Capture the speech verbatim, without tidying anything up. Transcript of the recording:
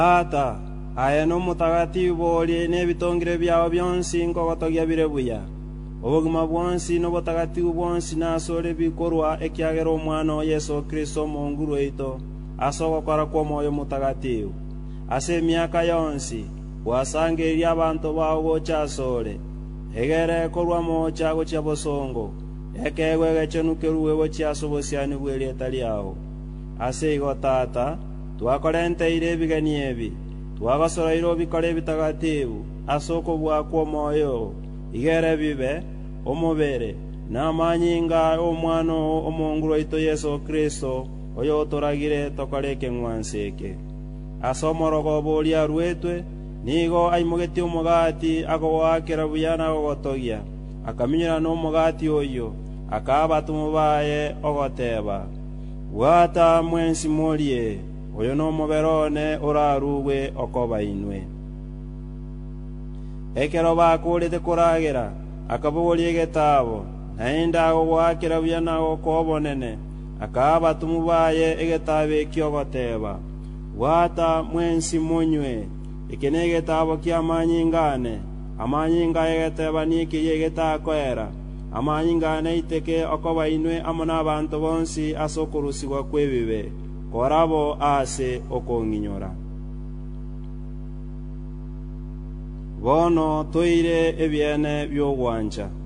Ata aye no mutagatifu bori n'ebitongere byawe byonsi nkogotogia bire buya obogima bwonsi n'obutagatifu bwonsi nasore bikorwa ekiagera omwana Yesu Kristo Mungu weito asogokora kwa moyo mutagatifu ase emyaka yonsi wasangeria abantu bawo gochasore egere korwa mocha gochia bosongo ekegwe gechenukeruwe gochiasobosiani bwerieta liao ase igotata twakorenteire ebigeni ebi twagosoroire bikore ebitagatifu asoko bwakwa moyo igere bibe omubere n'amanyinga omwana omungu weito Yesu Kristo oyo toragire tokoreke ngwanseke asomorogo boria rwetwe nigo aimugeti omugati agowakera buyana ogotogia akaminyira n'omugati oyo akaba tumubaye ogoteba wata mwensi morie oyo no muberone orarugwe okobainwe ekero bakurite kuragera akabogoria egetabo naenda agowakera buyana okobonene akaba tumubaye egetabo ekiogoteba wata mwensi monywe ikene egetabo kiamanyingane amanyinga egeteba niki yegetakoera amanyingane iteke okobainwe amo n'abantu bonsi asokurusigwa kwebibe korabo ase okonginyora bono toire ebyene by'ogwanja